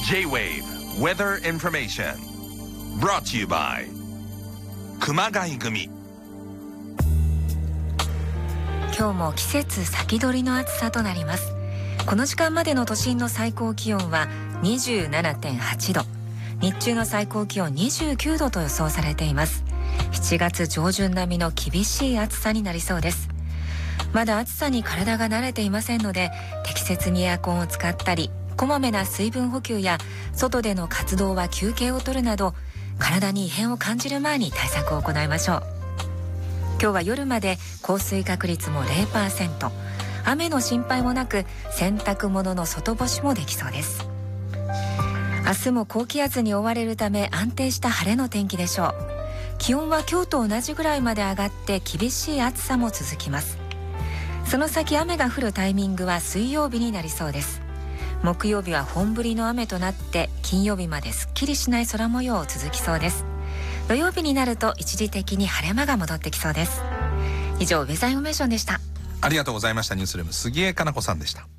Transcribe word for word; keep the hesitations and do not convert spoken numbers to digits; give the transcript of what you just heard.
J-Wave Weather Information brought to you by 熊谷組。 今日も季節先取りの暑さとなります。この時間までの都心の最高気温は にじゅうななてんはちど、日中の最高気温にじゅうきゅうどと予想されています。しちがつ上旬並みの厳しい暑さになりそうです。まだ暑さに体が慣れていませんので、適切にエアコンを使ったり、こまめな水分補給や外での活動は休憩を取るなど、体に異変を感じる前に対策を行いましょう。今日は夜まで降水確率も ゼロパーセント、雨の心配もなく、洗濯物の外干しもできそうです。明日も高気圧に覆われるため安定した晴れの天気でしょう。気温は今日と同じぐらいまで上がって厳しい暑さも続きます。その先雨が降るタイミングは水曜日になりそうです。木曜日は本降りの雨となって、金曜日まですっきりしない空模様続きそうです。土曜日になると一時的に晴れ間が戻ってきそうです。以上、ウェザーインフォメーションでした。 ありがとうございました。ニュースルーム杉江かな子さんでした。